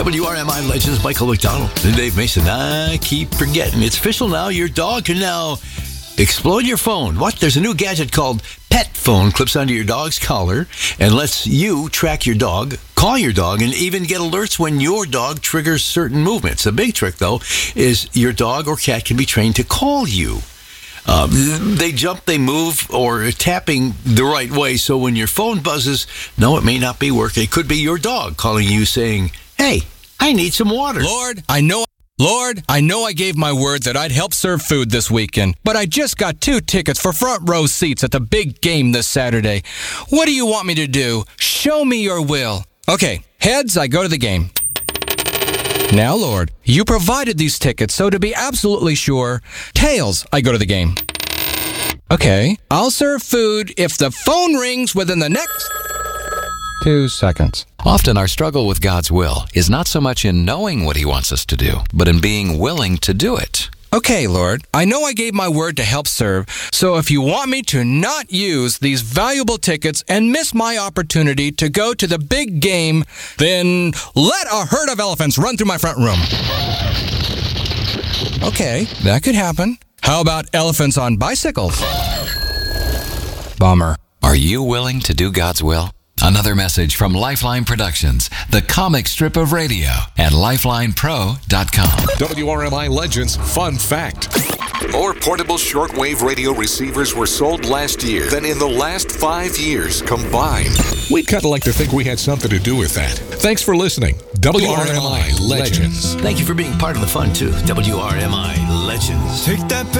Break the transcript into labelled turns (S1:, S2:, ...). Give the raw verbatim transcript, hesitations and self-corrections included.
S1: W R M I Legends, Michael McDonald and Dave Mason. I keep forgetting. It's official now. Your dog can now explode your phone. What? There's a new gadget called Pet Phone. Clips onto your dog's collar and lets you track your dog, call your dog, and even get alerts when your dog triggers certain movements. A big trick, though, is your dog or cat can be trained to call you. Uh, they jump, they move, or tapping the right way. So when your phone buzzes, no, it may not be working. It could be your dog calling you saying, "Hey, I need some water."
S2: Lord, I know... Lord, I know I gave my word that I'd help serve food this weekend, but I just got two tickets for front row seats at the big game this Saturday. What do you want me to do? Show me your will. Okay, heads, I go to the game. Now, Lord, you provided these tickets, so to be absolutely sure, tails, I go to the game. Okay, I'll serve food if the phone rings within the next two seconds.
S3: Often our struggle with God's will is not so much in knowing what He wants us to do, but in being willing to do it.
S2: Okay, Lord, I know I gave my word to help serve, so if you want me to not use these valuable tickets and miss my opportunity to go to the big game, then let a herd of elephants run through my front room. Okay, that could happen. How about elephants on bicycles? Bummer.
S3: Are you willing to do God's will? Another message from Lifeline Productions, the comic strip of radio at lifeline pro dot com.
S4: W R M I Legends Fun Fact. More portable shortwave radio receivers were sold last year than in the last five years combined. We'd kind of like to think we had something to do with that. Thanks for listening. W R M I Legends.
S1: Thank you for being part of the fun, too. W R M I Legends.
S5: Take that